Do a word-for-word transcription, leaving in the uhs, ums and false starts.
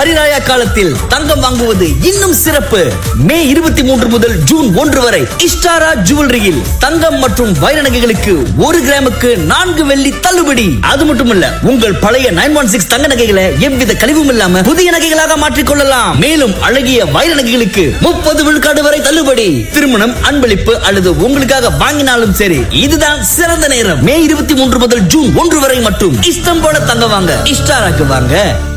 ஹரிராயா காலத்தில் தங்கம் வாங்குவது இன்னும் சிறப்பு. மே இருபத்தி மூன்று முதல் ஜூன் ஒன்று வரை இஷ்டாரா ஜுவல்லரியில் தங்கம் மற்றும் வைர நகைகளுக்கு ஒரு கிராமுக்கு நான்கு வெள்ளி தள்ளுபடி. அது மட்டுமல்ல, உங்கள் பழைய நைன் ஒன் சிக்ஸ் தங்க நகைகளை எவ்வித கழிவும் இல்லாம புதிய நகைகளாக மாற்றிக் கொள்ளலாம். மேலும் அழகிய வைர நகைகளுக்கு முப்பது விழுக்காடு வரை தள்ளுபடி. திருமணம், அன்பளிப்பு அல்லது உங்களுக்காக வாங்கினாலும் சரி, இதுதான் சிறந்த நேரம். மே இருபத்தி மூன்று முதல் ஜூன் ஒன்று வரை மட்டும் இஷ்டம் போல தங்க வாங்க இஷ்டாராக்கு வாங்க.